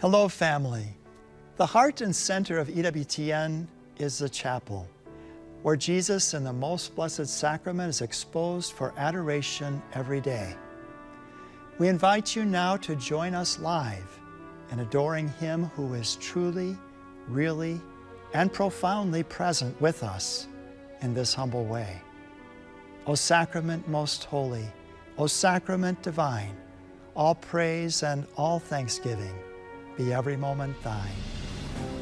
Hello, family. The heart and center of EWTN is the chapel, where Jesus in the Most Blessed Sacrament is exposed for adoration every day. We invite you now to join us live in adoring Him who is truly, really, and profoundly present with us in this humble way. O Sacrament most holy, O Sacrament divine, all praise and all thanksgiving be every moment thine.